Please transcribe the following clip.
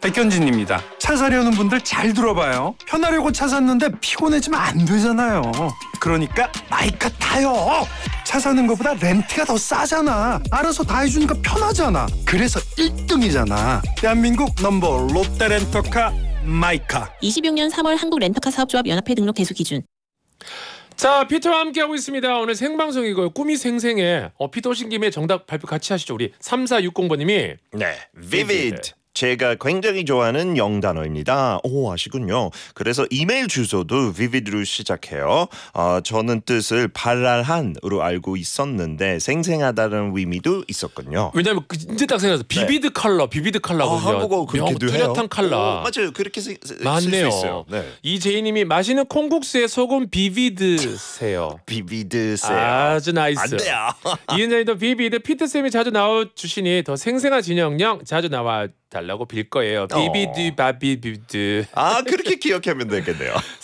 백현진입니다. 차 사려는 분들 잘 들어봐요. 편하려고 차 샀는데 피곤해지면 안 되잖아요. 그러니까 마이카 타요. 차 사는 것보다 렌트가 더 싸잖아. 알아서 다 해주니까 편하잖아. 그래서 1등이잖아. 대한민국 넘버 롯데렌터카 마이카. 26년 3월 한국 렌터카 사업조합 연합회 등록 대수 기준. 자, 피터와 함께하고 있습니다. 오늘 생방송이고요. 꿈이 생생해. 피터 오신 김에 정답 발표 같이 하시죠. 우리 3460번님이 네, vivid. 제가 굉장히 좋아하는 영단어입니다. 오, 아시군요. 그래서 이메일 주소도 vivid로 시작해요. 저는 뜻을 발랄한으로 알고 있었는데 생생하다는 의미도 있었군요. 왜냐면 이제 딱 생각나서 비비드 컬러, 비비드 컬러거든요. 한국어 그렇게도 해요. 뚜렷한 컬러. 맞아요. 그렇게 쓸 수 맞네요. 있어요. 네. 이재희님이 맛있는 콩국수에 소금 비비드세요. 비비드세요. 아주 나이스. 안 돼요. 이은자님도 비비드 피트쌤이 자주 나와주시니 더 생생한 진영령 자주 나와 달라고 빌 거예요. 비비드 바비비드. 그렇게 기억하면 되겠네요.